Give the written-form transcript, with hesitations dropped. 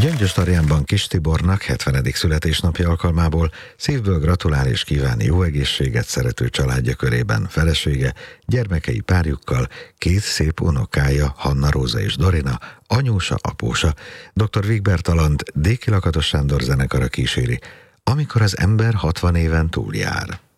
Gyöngyös Tarjánban Kis Tibornak 70. születésnapja alkalmából szívből gratulál és kívánni jó egészséget szerető családja körében felesége, gyermekei párjukkal, két szép unokája, Hanna Róza és Dorina, anyósa, apósa. Dr. Wigbert Alant Déki Lakatos Sándor zenekara kíséri, amikor az ember 60 éven túljár.